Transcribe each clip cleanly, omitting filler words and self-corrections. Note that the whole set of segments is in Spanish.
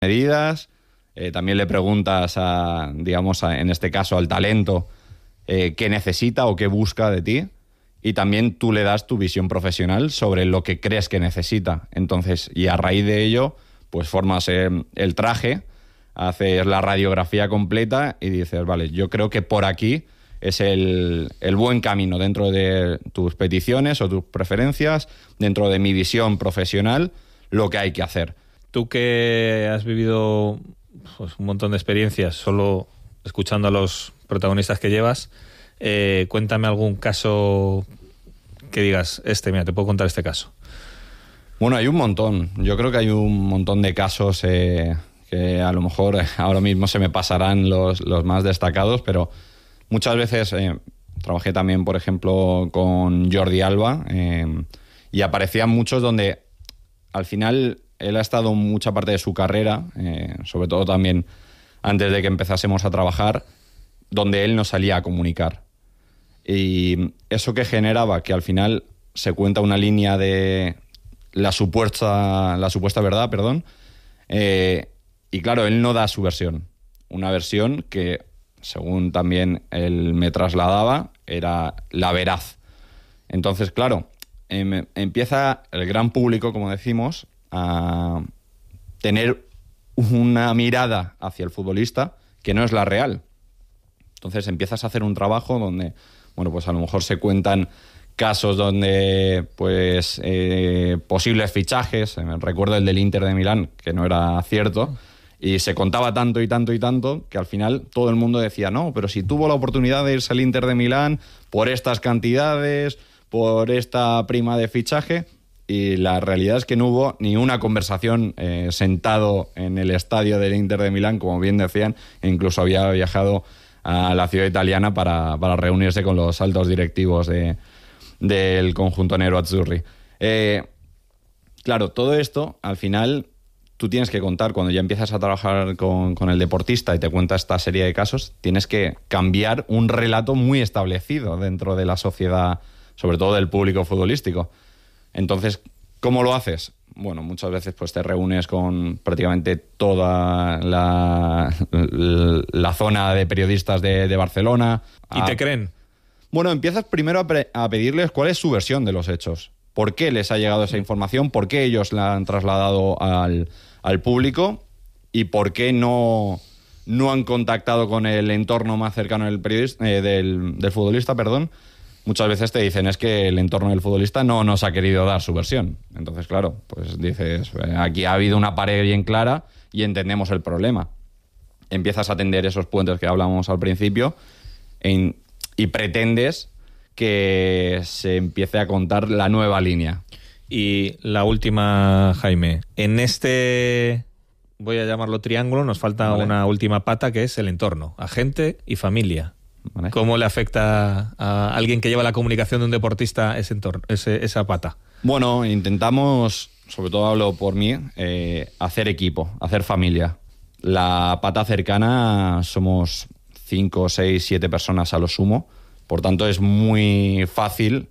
medidas, también le preguntas en este caso al talento qué necesita o qué busca de ti, y también tú le das tu visión profesional sobre lo que crees que necesita. Entonces, y a raíz de ello, pues formas el traje, haces la radiografía completa y dices, vale, yo creo que por aquí es el buen camino dentro de tus peticiones o tus preferencias, dentro de mi visión profesional, lo que hay que hacer. Tú que has vivido pues, un montón de experiencias solo escuchando a los protagonistas que llevas, cuéntame algún caso que digas, mira, te puedo contar este caso. Bueno, hay un montón. Yo creo que hay un montón de casos que a lo mejor ahora mismo se me pasarán los más destacados, pero muchas veces trabajé también, por ejemplo, con Jordi Alba, y aparecían muchos donde al final él ha estado mucha parte de su carrera, sobre todo también antes de que empezásemos a trabajar, donde él no salía a comunicar. Y eso que generaba que al final se cuenta una línea de la supuesta verdad, y claro, él no da su versión. Una versión que, según también él me trasladaba, era la veraz. Entonces, claro, empieza el gran público, como decimos, a tener una mirada hacia el futbolista que no es la real. Entonces empiezas a hacer un trabajo donde, bueno, pues a lo mejor se cuentan casos donde, pues, posibles fichajes. Recuerdo el del Inter de Milán, que no era cierto, y se contaba tanto y tanto y tanto que al final todo el mundo decía, no, pero si tuvo la oportunidad de irse al Inter de Milán por estas cantidades, por esta prima de fichaje. Y la realidad es que no hubo ni una conversación sentado en el estadio del Inter de Milán, como bien decían, e incluso había viajado a la ciudad italiana para reunirse con los altos directivos del conjunto nero-azzurri. Claro, todo esto, al final, tú tienes que contar, cuando ya empiezas a trabajar con el deportista y te cuenta esta serie de casos, tienes que cambiar un relato muy establecido dentro de la sociedad, sobre todo del público futbolístico. Entonces, ¿cómo lo haces? Bueno, muchas veces pues te reúnes con prácticamente toda la zona de periodistas de Barcelona. ¿Y te creen? Bueno, empiezas primero a pedirles cuál es su versión de los hechos. ¿Por qué les ha llegado esa información? ¿Por qué ellos la han trasladado al público? ¿Y por qué no han contactado con el entorno más cercano del futbolista, Muchas veces te dicen es que el entorno del futbolista no nos ha querido dar su versión. Entonces, claro, pues dices, aquí ha habido una pared bien clara y entendemos el problema. Empiezas a tender esos puentes que hablábamos al principio y pretendes que se empiece a contar la nueva línea. Y la última, Jaime. En este, voy a llamarlo triángulo, nos falta una última pata que es el entorno, agente y familia. ¿Vale? ¿Cómo le afecta a alguien que lleva la comunicación de un deportista esa pata? Bueno, intentamos, sobre todo hablo por mí, hacer equipo, hacer familia. La pata cercana somos 5, 6, 7 personas a lo sumo. Por tanto, es muy fácil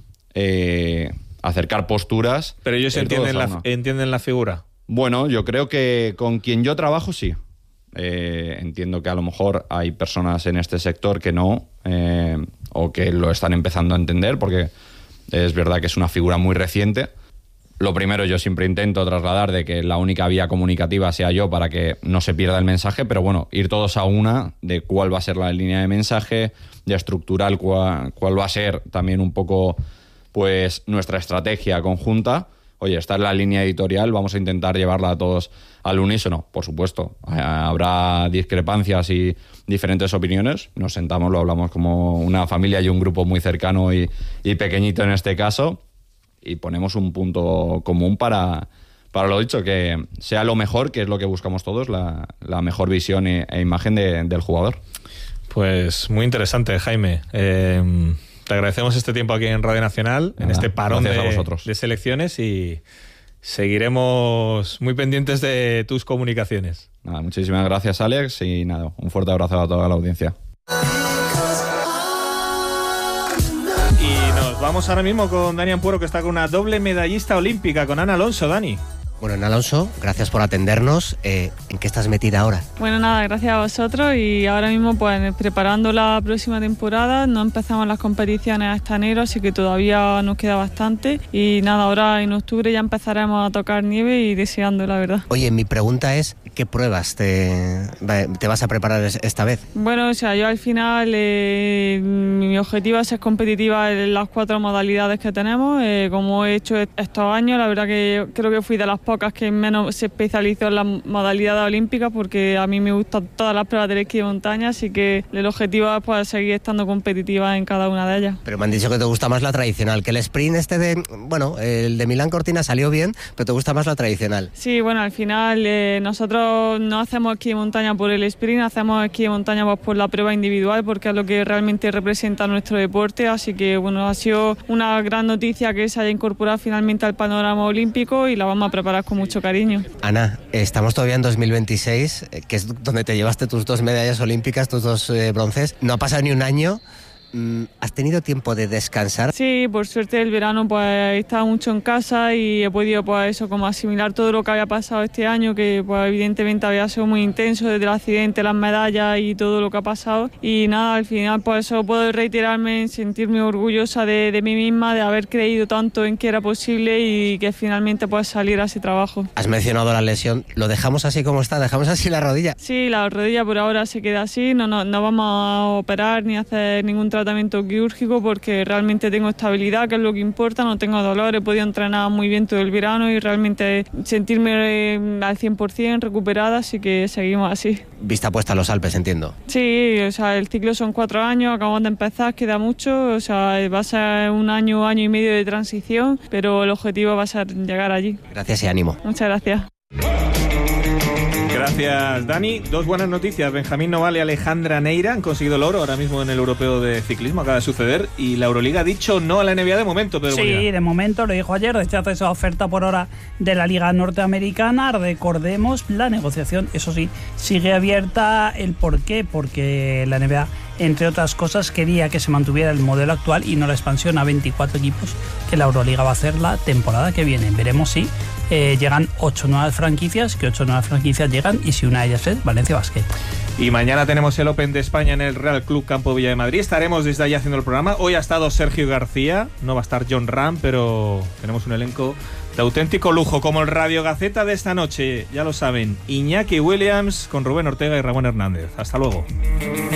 acercar posturas. ¿Pero ellos entienden la figura? Bueno, yo creo que con quien yo trabajo, sí. Entiendo que a lo mejor hay personas en este sector que no, o que lo están empezando a entender, porque es verdad que es una figura muy reciente. Lo primero, yo siempre intento trasladar de que la única vía comunicativa sea yo para que no se pierda el mensaje, pero bueno, ir todos a una de cuál va a ser la línea de mensaje, de estructural cuál va a ser también un poco pues nuestra estrategia conjunta. Oye, esta es la línea editorial, vamos a intentar llevarla a todos al unísono. Por supuesto, habrá discrepancias y diferentes opiniones. Nos sentamos, lo hablamos como una familia y un grupo muy cercano y pequeñito en este caso, y ponemos un punto común para lo dicho, que sea lo mejor, que es lo que buscamos todos, la mejor visión e imagen del jugador. Pues muy interesante, Jaime. Te agradecemos este tiempo aquí en Radio Nacional, en este parón de selecciones, y seguiremos muy pendientes de tus comunicaciones. Muchísimas gracias, Alex, y un fuerte abrazo a toda la audiencia. Y nos vamos ahora mismo con Dani Ampuero, que está con una doble medallista olímpica, con Ana Alonso. Dani. Bueno, Ana Alonso, gracias por atendernos. ¿En qué estás metida ahora? Bueno, nada, gracias a vosotros y ahora mismo pues preparando la próxima temporada. No empezamos las competiciones hasta enero, así que todavía nos queda bastante. Y nada, ahora en octubre ya empezaremos a tocar nieve y deseando, la verdad. Oye, mi pregunta es, ¿qué pruebas te vas a preparar esta vez? Bueno, o sea, yo al final mi objetivo es ser competitiva en las 4 modalidades que tenemos. Como he hecho estos años, la verdad que creo que fui de las pocas que menos se especializó en las modalidades olímpicas, porque a mí me gustan todas las pruebas del esquí de montaña, así que el objetivo es pues, seguir estando competitiva en cada una de ellas. Pero me han dicho que te gusta más la tradicional, que el sprint el de Milán Cortina salió bien, pero te gusta más la tradicional. Sí, bueno, al final nosotros no hacemos esquí de montaña por el sprint, hacemos esquí de montaña pues, por la prueba individual, porque es lo que realmente representa nuestro deporte, así que bueno, ha sido una gran noticia que se haya incorporado finalmente al panorama olímpico y la vamos a preparar con mucho cariño. Ana, estamos todavía en 2026, que es donde te llevaste tus 2 medallas olímpicas, tus 2 bronces. No ha pasado ni un año. ¿Has tenido tiempo de descansar? Sí, por suerte el verano pues he estado mucho en casa y he podido pues eso, como asimilar todo lo que había pasado este año, que pues evidentemente había sido muy intenso desde el accidente, las medallas y todo lo que ha pasado. Y nada, al final pues eso puedo reiterarme en sentirme orgullosa de mí misma, de haber creído tanto en que era posible y que finalmente pues salir a ese trabajo. Has mencionado la lesión, ¿lo dejamos así como está? ¿Dejamos así la rodilla? Sí, la rodilla por ahora se queda así, no vamos a operar ni a hacer ningún tratamiento quirúrgico porque realmente tengo estabilidad, que es lo que importa, no tengo dolor, he podido entrenar muy bien todo el verano y realmente sentirme al 100% recuperada, así que seguimos así. Vista puesta a los Alpes, entiendo. Sí, o sea, el ciclo son 4 años, acabamos de empezar, queda mucho, o sea, va a ser un año y medio de transición, pero el objetivo va a ser llegar allí. Gracias y ánimo. Muchas gracias. Gracias, Dani. 2 buenas noticias. Benjamín Noval y Alejandra Neira han conseguido el oro ahora mismo en el Europeo de Ciclismo, acaba de suceder, y la Euroliga ha dicho no a la NBA de momento, Pedro Molina. Sí, de momento, lo dijo ayer, rechaza esa oferta por hora de la Liga Norteamericana. Recordemos, la negociación, eso sí, sigue abierta. ¿El por qué? Porque la NBA, entre otras cosas, quería que se mantuviera el modelo actual y no la expansión a 24 equipos que la Euroliga va a hacer la temporada que viene. Veremos si llegan 8 nuevas franquicias, que 8 nuevas franquicias llegan, y si una de ellas es Valencia Basket. Y mañana tenemos el Open de España en el Real Club Campo Villa de Madrid. Estaremos desde allí haciendo el programa. Hoy ha estado Sergio García, no va a estar John Ram, pero tenemos un elenco de auténtico lujo, como el Radio Gaceta de esta noche. Ya lo saben, Iñaki Williams con Rubén Ortega y Ramón Hernández. Hasta luego.